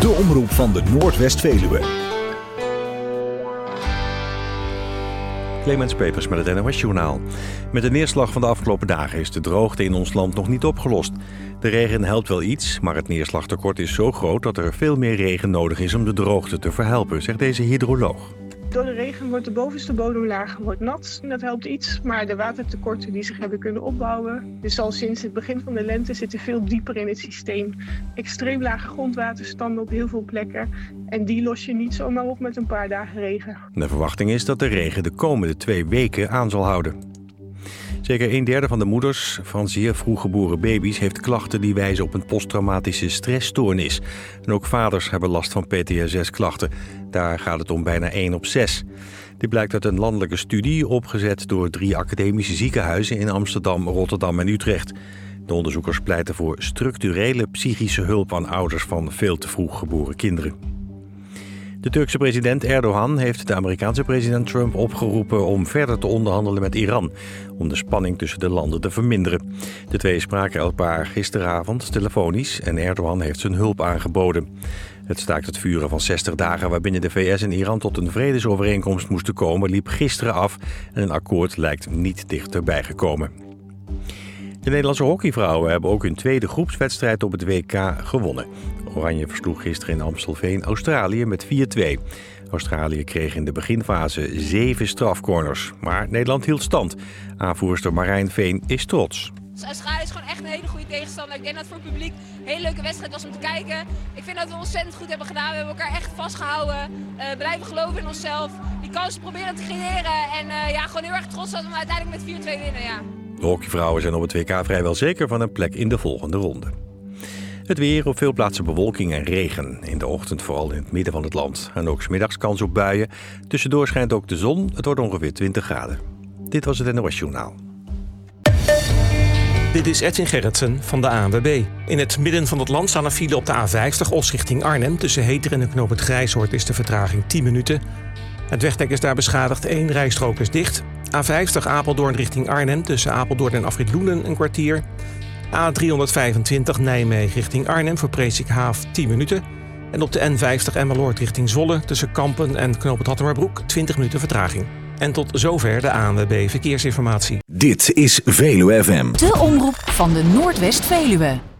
De omroep van de Noordwest-Veluwe. Clemens Peters met het NOS-journaal. Met de neerslag van de afgelopen dagen is de droogte in ons land nog niet opgelost. De regen helpt wel iets, maar het neerslagtekort is zo groot dat er veel meer regen nodig is om de droogte te verhelpen, zegt deze hydroloog. Door de regen wordt de bovenste bodemlaag nat. Dat helpt iets, maar de watertekorten die zich hebben kunnen opbouwen. Dus al sinds het begin van de lente zitten veel dieper in het systeem. Extreem lage grondwaterstanden op heel veel plekken. En die los je niet zomaar op met een paar dagen regen. De verwachting is dat de regen de komende 2 weken aan zal houden. Zeker 1/3 van de moeders van zeer vroeggeboren baby's heeft klachten die wijzen op een posttraumatische stressstoornis. En ook vaders hebben last van PTSS-klachten. Daar gaat het om bijna 1 op 6. Dit blijkt uit een landelijke studie opgezet door 3 academische ziekenhuizen in Amsterdam, Rotterdam en Utrecht. De onderzoekers pleiten voor structurele psychische hulp aan ouders van veel te vroeg geboren kinderen. De Turkse president Erdogan heeft de Amerikaanse president Trump opgeroepen om verder te onderhandelen met Iran, om de spanning tussen de landen te verminderen. De twee spraken elkaar gisteravond telefonisch en Erdogan heeft zijn hulp aangeboden. Het staakt het vuren van 60 dagen waarbinnen de VS en Iran tot een vredesovereenkomst moesten komen, liep gisteren af en een akkoord lijkt niet dichterbij gekomen. De Nederlandse hockeyvrouwen hebben ook hun tweede groepswedstrijd op het WK gewonnen. Oranje versloeg gisteren in Amstelveen Australië met 4-2. Australië kreeg in de beginfase 7 strafcorners, maar Nederland hield stand. Aanvoerster Marijn Veen is trots. Australië is gewoon echt een hele goede tegenstander. Ik denk dat het voor het publiek een hele leuke wedstrijd was om te kijken. Ik vind dat we ontzettend goed hebben gedaan. We hebben elkaar echt vastgehouden. Blijven geloven in onszelf. Die kansen proberen te creëren. En gewoon heel erg trots dat we uiteindelijk met 4-2 winnen. Ja. De hockeyvrouwen zijn op het WK vrijwel zeker van een plek in de volgende ronde. Het weer, op veel plaatsen bewolking en regen. In de ochtend vooral in het midden van het land. En ook 's middags kans op buien. Tussendoor schijnt ook de zon. Het wordt ongeveer 20 graden. Dit was het NOS Journaal. Dit is Edwin Gerritsen van de ANWB. In het midden van het land staan er file op de A50 Os richting Arnhem. Tussen Heteren en knooppunt Grijshoort is de vertraging 10 minuten. Het wegdek is daar beschadigd, 1 rijstrook is dicht. A50 Apeldoorn richting Arnhem tussen Apeldoorn en Afrit Loenen een kwartier. A325 Nijmegen richting Arnhem voor Presikhaaf 10 minuten. En op de N50 Emmeloord richting Zwolle tussen Kampen en knooppunt Hattemerbroek 20 minuten vertraging. En tot zover de ANWB Verkeersinformatie. Dit is Veluwe FM. De omroep van de Noordwest-Veluwe.